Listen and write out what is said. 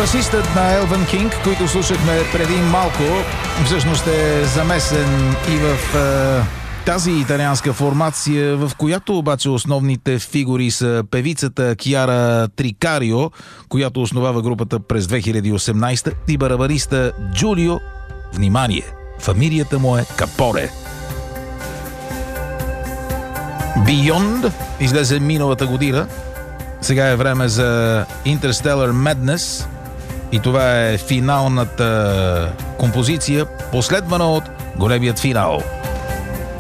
Басистът на Елвън Кинг, който слушахме преди малко, всъщност е замесен и в тази италианска формация, в която обаче основните фигури са певицата Киара Трикарио, която основава групата през 2018, и барабариста Джулио, внимание, фамилията му е Капоре. Beyond излезе миналата година. Сега е време за Interstellar Madness и това е финалната композиция, последвана от големият финал.